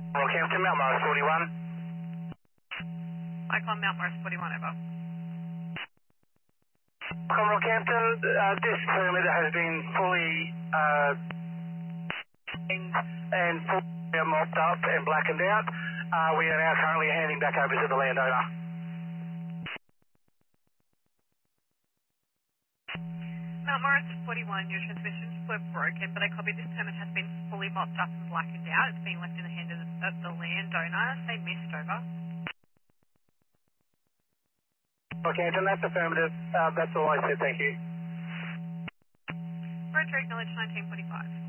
Rockhampton, Mount Morris 41. Icon Mount Morris 41, over. Rockhampton, this perimeter has been fully and fully mopped up and blackened out. We are now currently handing back over to the landowner. Mount Morris 41, your transmissions were broken, but I copy this permit has been fully mopped up and blackened out. It's being left in the hands of the landowner. They missed, over. Rockhampton, that's affirmative. That's all I said, thank you. Road to acknowledge 1945.